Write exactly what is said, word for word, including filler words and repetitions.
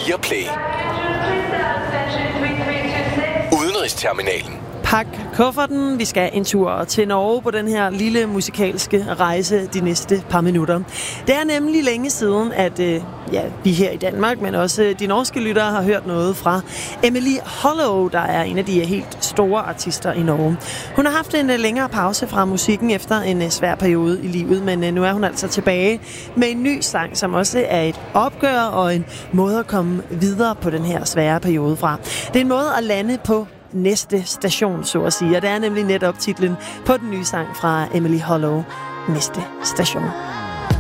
fire Play. Udenrigsterminalen. Pak kufferten. Vi skal en tur til Norge på den her lille musikalske rejse de næste par minutter. Det er nemlig længe siden, at øh, ja, vi her i Danmark, men også de norske lyttere har hørt noget fra Emily Hollow, der er en af de helt store artister i Norge. Hun har haft en længere pause fra musikken efter en svær periode i livet, men nu er hun altså tilbage med en ny sang, som også er et opgør og en måde at komme videre på den her svære periode fra. Det er en måde at lande på næste station, så at sige. Og det er nemlig netop titlen på den nye sang fra Emily Hollow, Næste Station.